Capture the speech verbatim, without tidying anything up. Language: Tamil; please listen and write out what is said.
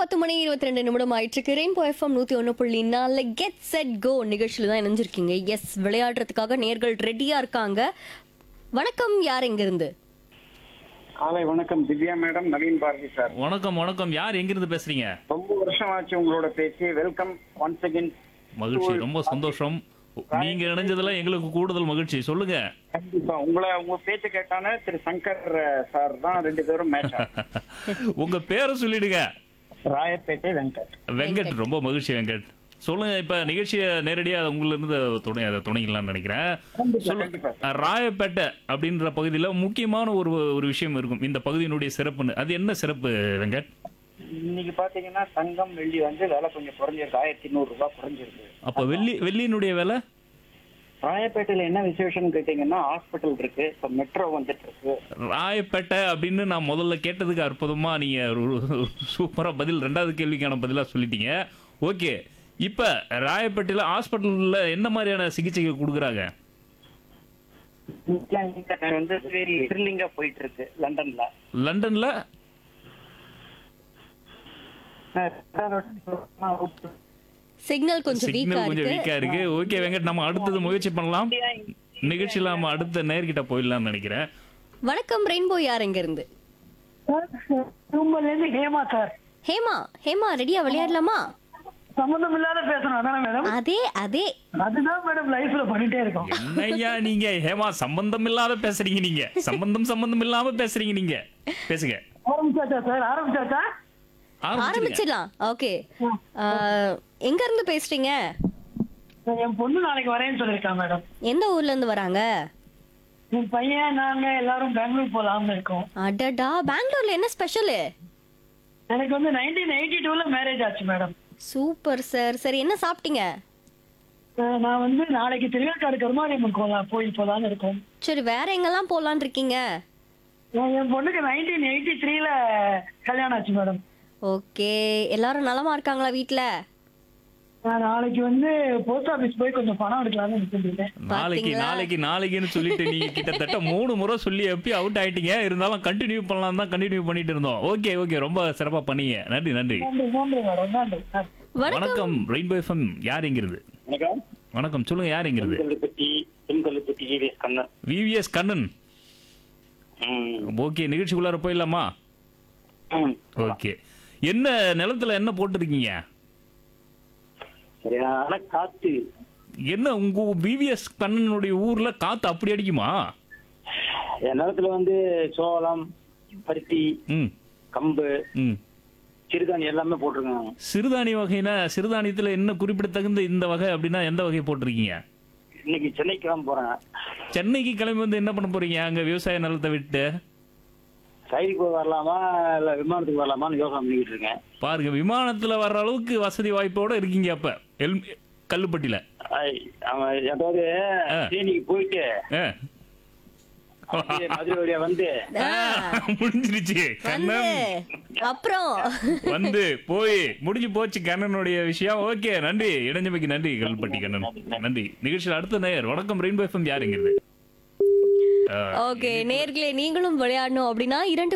பத்து மணி இருபத்தி ரெண்டு நிமிடம் ஆயிட்டு ரெயின்போ எஃப்எம் நூத்தி ஒன்னு புள்ளி நாலு கெட் செட் கோ நிகழ்ச்சியில தான் இணைஞ்சிருக்கீங்க. எஸ், விளையாடுறதுக்காக நேர்கள் ரெடியா இருக்காங்க. வணக்கம், யார் எங்க இருந்து? காலை வணக்கம் திவ்யா மேடம், நவீன் பாரதி சார். வணக்கம் வணக்கம். யார் எங்கிருந்து பேசுறீங்க? ரொம்ப வருஷம் ஆச்சு உங்களோட பேசி. Welcome once again. மகிழ்ச்சி, ரொம்ப சந்தோஷம். நீங்க இணைஞ்சதுல எங்களுக்கு கூடுதல் மகிழ்ச்சி. சொல்லுங்க. கண்டிப்பா உங்களை உங்க பேச்சு கேட்டானே திரு சங்கர் சார் தான் ரெண்டு பேரும் மேட்ச். உங்க பேரை சொல்லிடுங்க. ராயப்பேட்டை வெங்கட். வெங்கட், ரொம்ப மகிழ்ச்சி வெங்கட். சொல்லுங்க. இப்ப நிகழ்ச்சியை நேரடியா உங்கள இருந்து துணை அதை துணைங்களான்னு நினைக்கிறேன். கண்டிப்பா. ராயப்பேட்டை அப்படின்ற பகுதியில முக்கியமான ஒரு ஒரு விஷயம் இருக்கும், இந்த பகுதியினுடைய சிறப்புன்னு. அது என்ன சிறப்பு வெங்கட்? இன்னைக்கு பாத்தீங்கன்னா தங்கம் வெள்ளி வந்து விலை கொஞ்சம் குறைஞ்சிருக்கு. ஆயிரத்தி நூறு ரூபாய் குறைஞ்சிருக்கு. அப்ப வெள்ளி வெள்ளியினுடைய விலை? ராயப்பேட்டையில என்ன விசேஷம் கேட்டீங்கன்னா ஹாஸ்பிட்டல் இருக்கு, இப்ப மெட்ரோ வந்துட்டு இருக்கு. ராயப்பேட்டை அப்படின்னு நான் முதல்ல கேட்டதுக்கு அற்புதமா நீங்க ஒரு சூப்பரா பதில், ரெண்டாவது கேள்விக்கான பதிலா சொல்லிட்டீங்க. ஓகே, இப்ப ராயப்பேட்டையில ஹாஸ்பிட்டல்ல என்ன மாதிரியான சிகிச்சைகள் கொடுக்குறாங்க? வந்து சரி த்ரில்லிங்கா போயிட்டு இருக்கு லண்டன்ல. லண்டன்ல சிக்னல் கொஞ்சம் வீக்கா சிக்னல் கொஞ்சம் இருக்கு. வீக்கா இருக்கு. ஓகே வெங்கட், நம்ம அடுத்தது முயற்சி பண்ணலாம். நிகழ்ச்சியில நம்ம அடுத்த நேர்கிட்ட போயிடலாம்னு நினைக்கிறேன். வணக்கம் ரெயின்போ, யார் எங்க இருந்து? தும்பலேருந்து ஹேமா சார். ஹேமா, ஹேமா ரெடியா விளையாடலாமா? சம்பந்தம் இல்லாத பேசணும் அதானே மேடம்? அதே அதே அதுதான் மேடம் லைஃப்ல பண்ணிட்டே இருக்கோம். என்னய்யா நீங்க ஹேமா சம்பந்தம் இல்லாத பேசுறீங்க. நீங்க சம்பந்தம் சம்பந்தம் இல்லாம பேசுறீங்க. நீங்க பேசுங்க. ஆரம்பிச்சாச்சா சார்? ஆரம்பிச்சாச்சா? ஆரம்பிச்சிடுங்க. ஆரம்பிச்சிடலாம். ஓகே, எங்க இருந்து பேசுறீங்க? என் பொண்ணு நாளைக்கு வரேன்னு சொல்லிருக்கான் மேடம். எந்த ஊர்ல இருந்து வராங்க? என் பையன் நாங்க எல்லாரும் பெங்களூர் போலாம்னு இருக்கோம். அடடா, பெங்களூர்ல என்ன ஸ்பெஷல்? எனக்கு வந்து நைன்டீன் எயிட்டி டூல மேரேஜ் ஆச்சு மேடம். Super sir. சரி, என்ன சாப்பிட்டீங்க? அஹ் நான் வந்து நாளைக்கு திருவேற்காடு கருமாரியம்மன் கோலம் கோயில் போலான்னு இருக்கோம். சரி, வேற எங்கெல்லாம் போலான் இருக்கீங்க? அஹ் என் பொண்ணுக்கு நைன்டீன் எயிட்டி த்ரீல கல்யாணம் ஆச்சு மேடம். ஓகே, எல்லாரும் நலமா இருக்காங்களா வீட்ல? நான் நாளைக்கு வந்து போஸ்ட் ஆபீஸ் போய் கொஞ்சம் பணம் எடுக்கலாம்னு நினைச்சிருந்தேன். நாளைக்கு பாத்தீங்களா? நாளைக்கு நாளைக்குன்னு சொல்லிட்டு நீங்க கிட்டத்தட்ட மூணு முறை சொல்லி எப்பி அவுட் ஆயிட்டீங்க. இருந்தாலும் கண்டினியூ பண்ணலாம் தான் கண்டினியூ பண்ணிட்டு இருந்தோம். ஓகே ஓகே, ரொம்ப சிறப்பா பண்ணீங்க. நன்றி நன்றி. நன்றி நன்றி மேடம், நன்றி. வணக்கம். வணக்கம் ரெயின்போ எஃப்எம். யார் எங்கிருந்து? வணக்கம். வணக்கம், சொல்லுங்க. யார் எங்கிருந்து? பெண்கல்லுப்பட்டி பெண்கல்லுப்பட்டி ஜிவிஎஸ் கண்ணன். விவிஎஸ் கண்ணன். ம். ஓகே, நிகழ்ச்சிக்குள்ளார போயிடலாமா? ம். ஓகே, என்ன நிலத்துல என்ன போட்டுருக்கீங்க? சரியான காத்து. என்ன உங்க விவிஎஸ் கண்ணனுடைய ஊர்ல காத்து அப்படி அடிக்குமா? என் நிலத்துல வந்து சோளம், பருத்தி, ம் கம்பு, ம் சிறுதானியம் எல்லாமே போட்டிருக்காங்க. சிறுதானிய வகைனா சிறுதானியத்துல என்ன குறிப்பிடத்தகுந்த இந்த வகை அப்படின்னா எந்த வகை போட்டிருக்கீங்க? இன்னைக்கு சென்னைக்கு தான் போறேன். சென்னைக்கு கிளம்பி வந்து என்ன பண்ண போறீங்க அங்க விவசாய நிலத்தை விட்டு? சைடுக்கு போய் வரலாமா இல்ல விமானத்துக்கு வரலாமான்னு யோசனை பண்ணிக்கிட்டு இருக்கேன். பாருங்க, விமானத்துல வர்ற அளவுக்கு வசதி வாய்ப்போட இருக்கீங்க அப்ப எல் கல்லுப்பட்டியில. ஐ, அவன் ஏதாவது ஆ. தேனிக்கு போயிட்டு ஆ. அப்படியே மதுரை வழியா வந்து ஆ, முடிஞ்சிருச்சு வந்து கண்ணன். அப்புறம் வந்து போய் முடிஞ்சு போச்சு கண்ணனுடைய விஷயம். ஓகே, நன்றி. இடைஞ்சமைக்கு நன்றி கல்பட்டி கண்ணன். நன்றி. நிகழ்ச்சியில் அடுத்த நேயர். வணக்கம் ரெயின்போ எஃப்எம். யாருங்கிறது? ஓகே நேர்களே, நீங்களும் விளையாடணும் அப்படின்னா இரண்டு